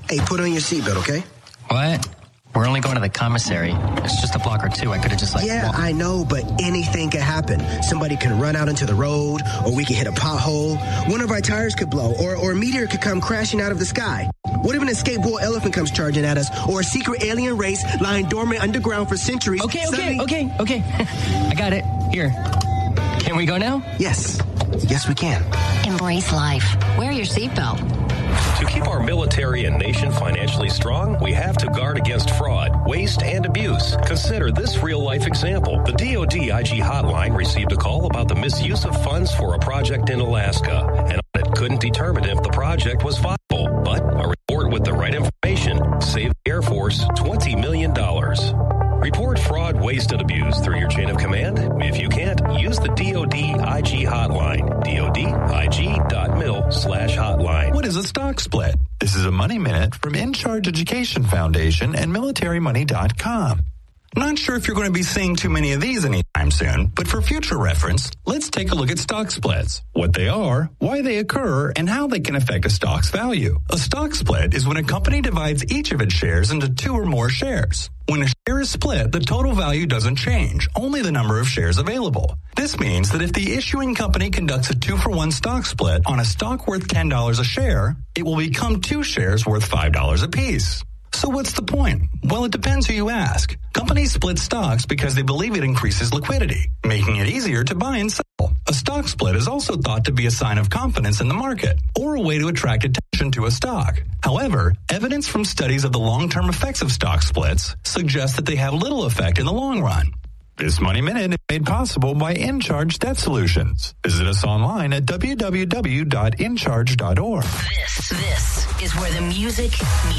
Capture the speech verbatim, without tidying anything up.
Hey, put on your seatbelt, okay? What? We're only going to the commissary. It's just a block or two. I could have just like... Yeah, walked. I know, but anything could happen. Somebody can run out into the road, or we could hit a pothole. One of our tires could blow, or, or a meteor could come crashing out of the sky. What if an escape bull elephant comes charging at us, or a secret alien race lying dormant underground for centuries? Okay, okay, Suddenly... okay, okay. I got it. Here. Can we go now? Yes. Yes, we can. Embrace life. Wear your seatbelt. To keep our military and nation financially strong, we have to guard against fraud, waste, and abuse. Consider this real-life example. The D O D I G hotline received a call about the misuse of funds for a project in Alaska, and it couldn't determine if the project was viable, but a report with the right information saved the Air Force twenty million dollars. Report fraud, waste, and abuse through your chain of command. If you can't, use the D O D I G hotline. D O D I G dot mil slash hotline. What is a stock split? This is a Money Minute from In Charge Education Foundation and military money dot com. Not sure if you're going to be seeing too many of these anytime soon, but for future reference, let's take a look at stock splits, what they are, why they occur, and how they can affect a stock's value. A stock split is when a company divides each of its shares into two or more shares. When a share is split, the total value doesn't change, only the number of shares available. This means that if the issuing company conducts a two-for-one stock split on a stock worth ten dollars a share, it will become two shares worth five dollars apiece. So what's the point? Well, it depends who you ask. Companies split stocks because they believe it increases liquidity, making it easier to buy and sell. A stock split is also thought to be a sign of confidence in the market or a way to attract attention to a stock. However, evidence from studies of the long-term effects of stock splits suggests that they have little effect in the long run. This Money Minute is made possible by InCharge Debt Solutions. Visit us online at w w w dot in charge dot org. This, this is where the music